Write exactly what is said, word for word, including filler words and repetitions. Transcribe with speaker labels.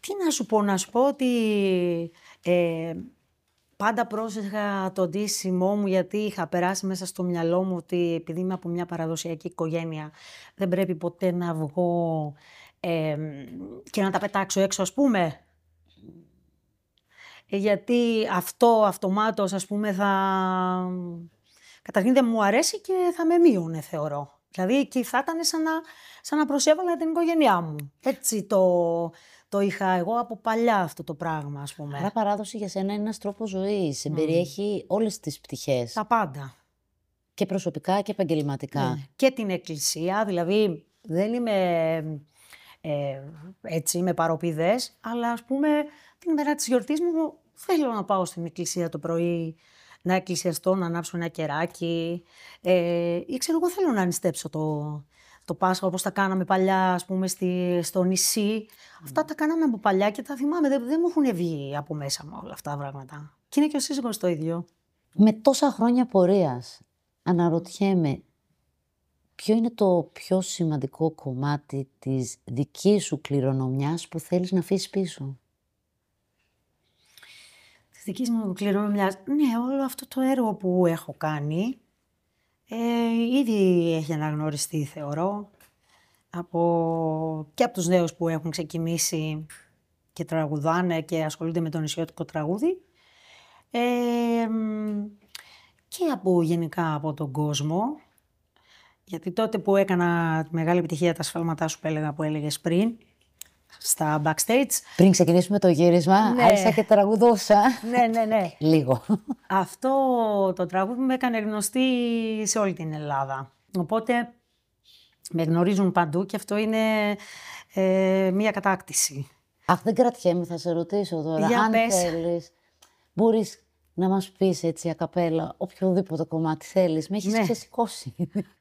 Speaker 1: Τι να σου πω, να σου πω ότι ε, πάντα πρόσεχα το ντύσιμό μου, γιατί είχα περάσει μέσα στο μυαλό μου ότι επειδή είμαι από μια παραδοσιακή οικογένεια δεν πρέπει ποτέ να βγω ε, και να τα πετάξω έξω, ας πούμε. Ε, γιατί αυτό αυτομάτως, ας πούμε, θα... Καταρχήν δεν μου αρέσει και θα με μείωνε, θεωρώ. Δηλαδή, εκεί θα ήταν σαν να, σαν να προσέβαλα την οικογένειά μου. Έτσι το, το είχα εγώ από παλιά αυτό το πράγμα, ας πούμε.
Speaker 2: Άρα παράδοση για σένα είναι ένας τρόπος ζωής.
Speaker 1: Mm.
Speaker 2: Περιέχει όλες τις πτυχές.
Speaker 1: Τα πάντα.
Speaker 2: Και προσωπικά και επαγγελματικά.
Speaker 1: Ναι. Και την εκκλησία, δηλαδή δεν είμαι ε, έτσι με παροπηδές, αλλά ας πούμε την ημέρα της γιορτής μου θέλω να πάω στην εκκλησία το πρωί, να εκκλησιαστώ, να ανάψω ένα κεράκι ε, ή ξέρω εγώ θέλω να νηστέψω το, το Πάσχα όπως τα κάναμε παλιά, ας πούμε στη, στο νησί. Mm. Αυτά τα κάναμε από παλιά και τα θυμάμαι, δεν, δεν μου έχουν βγει από μέσα μου όλα αυτά τα πράγματα. Και είναι και ο σύζυγος το ίδιο.
Speaker 2: Με τόσα χρόνια πορείας, αναρωτιέμαι, ποιο είναι το πιο σημαντικό κομμάτι της δικής σου κληρονομιάς που θέλεις να αφήσεις πίσω?
Speaker 1: Της δικής μου κληρονομιάς, ναι, όλο αυτό το έργο που έχω κάνει, ε, ήδη έχει αναγνωριστεί, θεωρώ, από, και από τους νέους που έχουν ξεκινήσει και τραγουδάνε και ασχολούνται με το νησιώτικο τραγούδι, ε, και από, γενικά από τον κόσμο. Γιατί τότε που έκανα τη μεγάλη επιτυχία τα σφάλματά σου που έλεγα, που έλεγες πριν, στα backstage.
Speaker 2: Πριν ξεκινήσουμε το γύρισμα,
Speaker 1: ναι.
Speaker 2: άρχισα και τραγουδούσα.
Speaker 1: Ναι, ναι, ναι.
Speaker 2: Λίγο.
Speaker 1: Αυτό το τραγούδι με έκανε γνωστή σε όλη την Ελλάδα. Οπότε με γνωρίζουν παντού και αυτό είναι ε, μία κατάκτηση.
Speaker 2: Αχ, δεν κρατιέμαι, θα σε ρωτήσω τώρα.
Speaker 1: Για
Speaker 2: αν
Speaker 1: πες.
Speaker 2: θέλεις, μπορείς να μας πεις έτσι ακαπέλα οποιοδήποτε κομμάτι θέλεις. Με έχεις
Speaker 1: ναι.
Speaker 2: ξεσηκώσει.